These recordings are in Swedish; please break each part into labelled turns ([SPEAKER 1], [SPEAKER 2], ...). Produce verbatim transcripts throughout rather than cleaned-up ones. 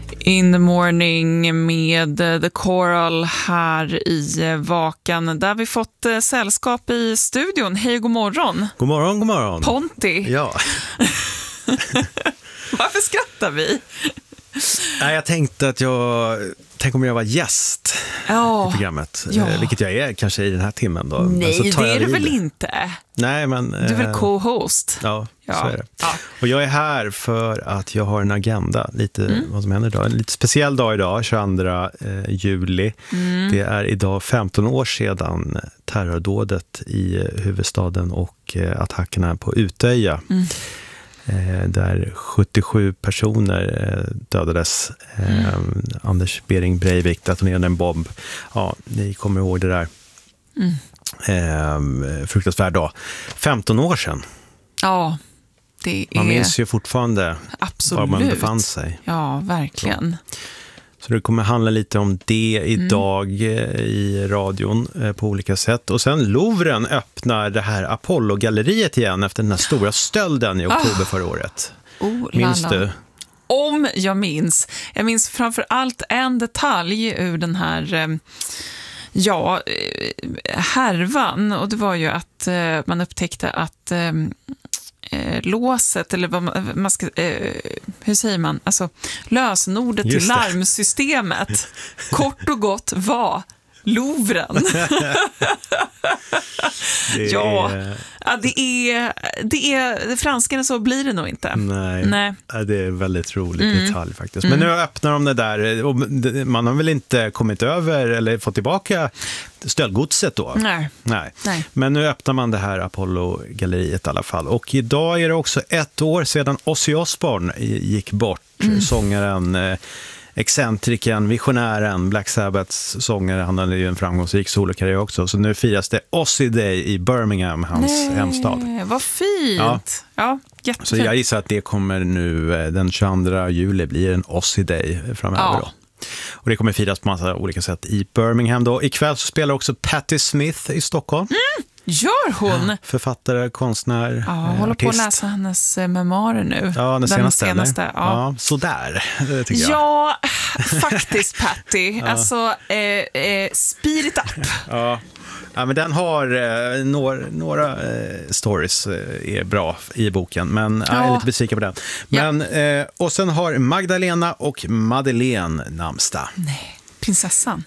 [SPEAKER 1] In the morning med The Coral här i Vakan, där vi fått eh, sällskap i studion. Hej och god morgon.
[SPEAKER 2] God morgon, god morgon.
[SPEAKER 1] Ponti.
[SPEAKER 2] Ja.
[SPEAKER 1] Varför skrattar vi?
[SPEAKER 2] Nej, jag tänkte att jag... Tänk om jag var gäst
[SPEAKER 1] ja.
[SPEAKER 2] i programmet.
[SPEAKER 1] Ja.
[SPEAKER 2] Eh, vilket jag är kanske i den här timmen då.
[SPEAKER 1] Nej,
[SPEAKER 2] så
[SPEAKER 1] det är det väl inte.
[SPEAKER 2] Nej, men...
[SPEAKER 1] Du är väl
[SPEAKER 2] eh,
[SPEAKER 1] co-host?
[SPEAKER 2] Ja,
[SPEAKER 1] Ja.
[SPEAKER 2] så är det.
[SPEAKER 1] Ja.
[SPEAKER 2] Och jag är här för att jag har en agenda. Lite
[SPEAKER 1] Mm.
[SPEAKER 2] vad som händer idag. En lite speciell dag idag, tjugoandra juli. Mm. Det är idag femton år sedan terrordådet i huvudstaden och eh, attackerna på Utöja. Mm. Eh, där sjuttiosju personer eh, dödades. Eh, mm. Anders Behring Breivik detonerade en bomb. Ja, ni kommer ihåg det där. Mm. Eh, fruktansvärd dag. femton år sedan.
[SPEAKER 1] Ja, det är...
[SPEAKER 2] Man minns ju fortfarande
[SPEAKER 1] absolut.
[SPEAKER 2] Var man befann sig.
[SPEAKER 1] Ja, verkligen.
[SPEAKER 2] Ja. Så det kommer handla lite om det idag mm. i radion eh, på olika sätt. Och sen Louvren öppnar det här Apollo-galleriet igen efter den här stora stölden i oktober oh. förra året. Oh, minns lala. du?
[SPEAKER 1] Om jag minns. Jag minns framför allt en detalj ur den här eh, ja, härvan. Och det var ju att eh, man upptäckte att eh, Eh, låset, eller vad man, man ska, eh, hur säger man, alltså lösenordet till larmsystemet kort och gott var Louvren.
[SPEAKER 2] det
[SPEAKER 1] ja,
[SPEAKER 2] är...
[SPEAKER 1] ja, det är det är franskarna, så blir det nog inte.
[SPEAKER 2] Nej,
[SPEAKER 1] Nej.
[SPEAKER 2] Det är väldigt rolig mm. detalj faktiskt. Men mm. nu öppnar de det där, och man har väl inte kommit över eller fått tillbaka stöldgodset då?
[SPEAKER 1] Nej.
[SPEAKER 2] Nej.
[SPEAKER 1] Nej.
[SPEAKER 2] Men nu öppnar man det här Apollo-galleriet i alla fall. Och idag är det också ett år sedan Ozzy Osbourne gick bort. Mm. Sångaren, eh, excentriken, visionären, Black Sabbaths sångare. Han hade ju en framgångsrik solokarriär också. Så nu firas det Ozzy Day i Birmingham, hans
[SPEAKER 1] Nej,
[SPEAKER 2] hemstad.
[SPEAKER 1] Vad fint! Ja, ja, jättefint.
[SPEAKER 2] Så jag gissar att det kommer nu den tjugoandra juli blir en Ozzy Day framöver ja. då. Och det kommer firas på massa olika sätt i Birmingham då. Ikväll så spelar också Patti Smith i Stockholm.
[SPEAKER 1] Mm, gör hon?
[SPEAKER 2] Ja, författare, konstnär,
[SPEAKER 1] ja,
[SPEAKER 2] eh,
[SPEAKER 1] håller
[SPEAKER 2] artist.
[SPEAKER 1] på att läsa hennes eh, memoarer nu.
[SPEAKER 2] Ja, den, den senaste.
[SPEAKER 1] senaste ja.
[SPEAKER 2] Ja, sådär, det tycker jag.
[SPEAKER 1] Ja, faktiskt Patti. ja. Alltså, eh, eh, spirit up.
[SPEAKER 2] Ja. Ja, men den har eh, några, några eh, stories eh, är bra i boken, men ja. jag är lite besviken på den. Men, ja. eh, och sen har Magdalena och Madeleine namnsdag.
[SPEAKER 1] Nej, prinsessan.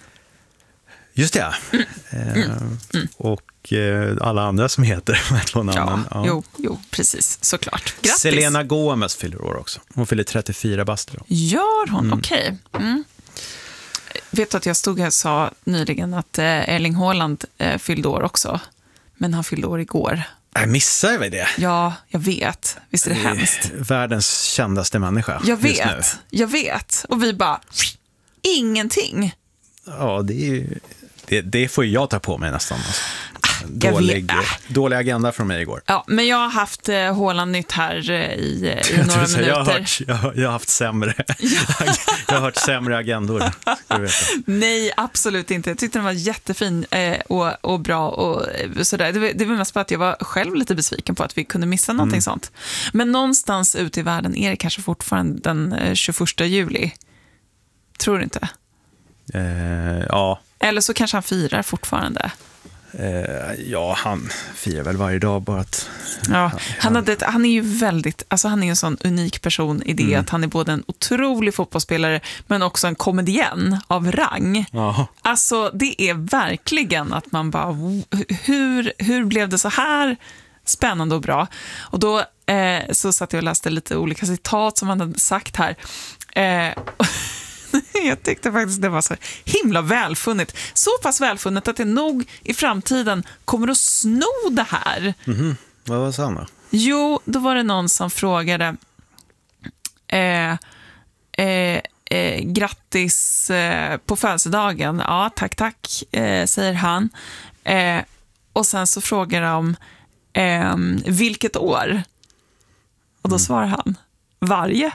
[SPEAKER 2] Just det. Mm. Eh, mm. Mm. Och eh, alla andra som heter de här två namnen.
[SPEAKER 1] Ja, ja. Jo, jo, precis, såklart. Grattis.
[SPEAKER 2] Selena Gomez fyller år också. Hon fyller trettiofyra bast då.
[SPEAKER 1] Gör hon? Mm. Okej. Okay. Mm. Vet du att jag stod här och sa nyligen att eh, Erling Haaland eh, fyllde år också. Men han fyllde år igår.
[SPEAKER 2] Jag missar väl det?
[SPEAKER 1] Ja, jag vet. Visst är det, det är hemskt?
[SPEAKER 2] Världens kändaste människa.
[SPEAKER 1] Jag vet, jag vet. Och vi bara, ingenting.
[SPEAKER 2] Ja, det, är, det, det får jag ta på mig nästan. Alltså. Dålig, dålig agenda från mig igår.
[SPEAKER 1] Ja, men jag har haft eh, Haaland-nytt här eh, i, i några minuter.
[SPEAKER 2] Jag har, hört, jag, har, jag har haft sämre jag har hört sämre agendor.
[SPEAKER 1] Nej, absolut inte. Jag tyckte den var jättefin eh, och, och bra och sådär. Det, det var mest på att jag var själv lite besviken på att vi kunde missa någonting mm. sånt. Men någonstans ute i världen är det kanske fortfarande den eh, tjugoförsta juli. Tror du inte?
[SPEAKER 2] Eh, ja.
[SPEAKER 1] Eller så kanske han firar fortfarande.
[SPEAKER 2] Eh, ja, han firar väl varje dag bara att...
[SPEAKER 1] Ja, han, hade ett, han är ju väldigt... Alltså han är en sån unik person i det mm. att han är både en otrolig fotbollsspelare men också en komedienn av rang.
[SPEAKER 2] Aha.
[SPEAKER 1] Alltså det är verkligen att man bara... Hur, hur blev det så här spännande och bra? Och då eh, så satt jag och läste lite olika citat som han hade sagt här. Eh, Jag tyckte faktiskt det var så himla välfunnet. Så pass välfunnet att det nog i framtiden kommer att sno det här.
[SPEAKER 2] Mm-hmm. Vad var samma?
[SPEAKER 1] Jo, då var det någon som frågade eh, eh, eh, grattis eh, på födelsedagen. Ja, tack, tack, eh, säger han. Eh, och sen så frågar de eh, vilket år? Och då mm. svarar han varje.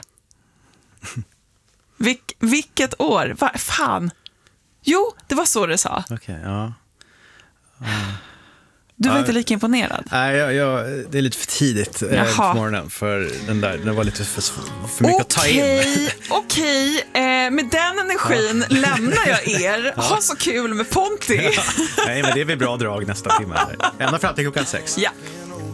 [SPEAKER 1] Vilk, vilket år? Va, fan. Jo, det var så det sa.
[SPEAKER 2] Okej, okay, ja. Uh.
[SPEAKER 1] Du var
[SPEAKER 2] Ja.
[SPEAKER 1] inte lika imponerad?
[SPEAKER 2] Nej, jag, jag, det är lite för tidigt eh,
[SPEAKER 1] Jaha.
[SPEAKER 2] på morgonen för den där. Den var lite för, för mycket att ta in.
[SPEAKER 1] Okej, okej. Eh, med den energin lämnar jag er. Ha så kul med Ponti.
[SPEAKER 2] Nej, men det är väl bra drag nästa timme. Ända fram till klockan sex.
[SPEAKER 1] Ja.